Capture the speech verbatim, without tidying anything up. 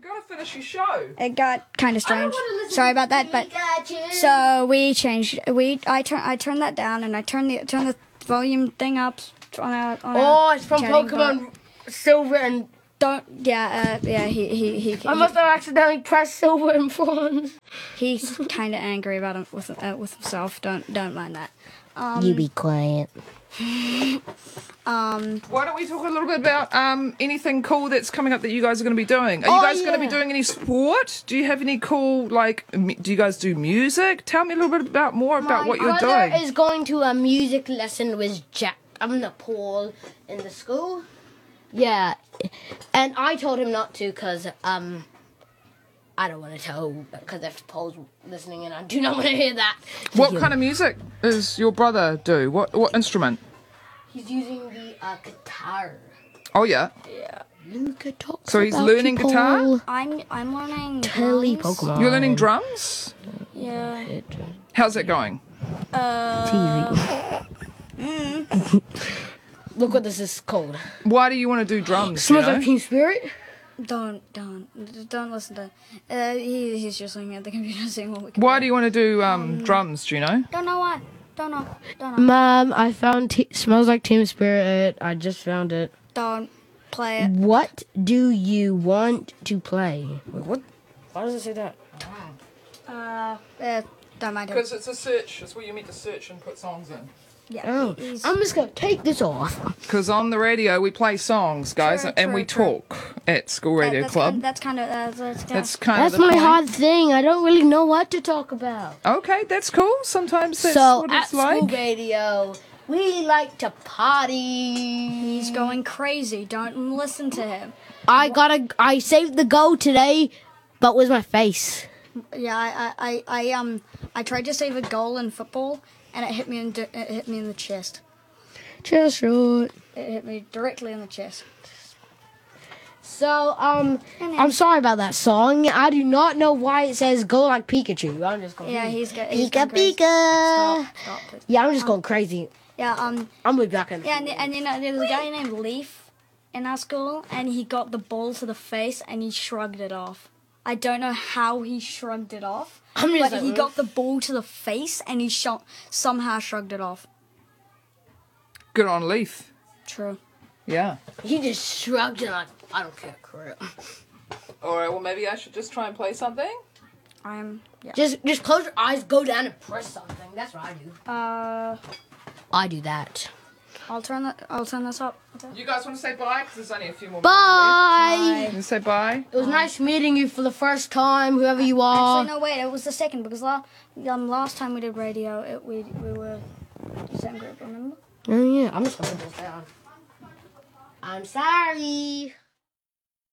gotta finish your show. It got kind of strange. listen Sorry to about that, but Pikachu. so we changed. We I turn I turned that down and I turned the turn the volume thing up on a. On Oh, a it's from chatting Pokemon Silver and. bot. Don't yeah uh, yeah he he he. I must have accidentally pressed Silver and Bronze. he he's kind of angry about him with uh, with himself. Don't don't mind that. Um, You be quiet. um. Why don't we talk a little bit about um anything cool that's coming up that you guys are going to be doing? Are you Oh, guys going to be yeah. doing any sport? Do you have any cool like? m- Do you guys do music? Tell me a little bit about more about what you're My brother doing. is going to a music lesson with Jack. I'm the Paul in the school. Yeah, and I told him not to because um, I don't want to tell because if Paul's listening and I do not want to hear that. What kind of music does your brother do? What what instrument? He's using the uh, guitar. Oh yeah. Yeah. Luca talks So he's about learning you, guitar? Paul. I'm I'm learning. Telly drums. Pokemon. You're learning drums. Yeah. How's that going? Uh, Look what this is called. Why do you want to do drums? You Smells know? like Team Spirit. don't don't don't listen to. Uh, he he's just looking at the computer seeing what we can. Why do you want to do um, drums? Do you know? Don't know why. Don't know. Don't know. Mom, I found t- Smells Like Team Spirit. I just found it. Don't play it. What do you want to play? Wait, what? Why does it say that? Uh, uh don't mind it. Because it's a search. It's where you meant to search and put songs in. Yeah. Oh, he's- I'm just gonna take this off. Because on the radio we play songs, guys, True, and true, we true. talk at School that- Radio that's Club. Kind, that's kind of uh, that's kind That's kind That's of the my point. hard thing. I don't really know what to talk about. Okay, that's cool. Sometimes that's so what at it's school like. radio, we like to party. he's going crazy. Don't listen to him. I got a. I saved the goal today, but with my face. Yeah, I, I, I, I um I tried to save a goal in football and it hit me in di- it hit me in the chest. Just short. It hit me directly in the chest. So um, And then- I'm sorry about that song. I do not know why it says "Go Like Pikachu." I'm just going. Yeah, he's got he's Pika gone crazy. Pika. Stop, stop, please. Yeah, I'm just going crazy. Yeah, um, I'm be back in. yeah, and, and you know, there's a guy named Leaf in our school, and he got the ball to the face, and he shrugged it off. I don't know how he shrugged it off, I'm just but like, he "Ugh." got the ball to the face, and he shot somehow shrugged it off. Good on Leaf. True. Yeah. He just shrugged and like, I don't care, crap. All right. Well, maybe I should just try and play something. I'm yeah. Just, just close your eyes, go down and press something. That's what I do. Uh, I do that. I'll turn that. I'll turn this up. Okay. You guys want to say bye? Because there's only a few more. Bye. minutes left. You say bye. It was nice meeting you for the first time, whoever you are. Actually, no, wait. It was the second because la- um, last time we did radio, it, we we were the same group. Remember? Oh yeah, I'm just gonna put this down. I'm sorry.